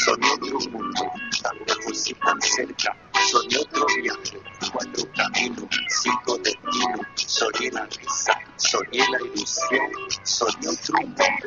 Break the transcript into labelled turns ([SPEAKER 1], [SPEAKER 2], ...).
[SPEAKER 1] Soñé otro mundo, tan lejos y tan cerca. Soñé otro viaje, 4 caminos, 5 destinos. Soñé la risa, soñé la ilusión, soñé otro mundo.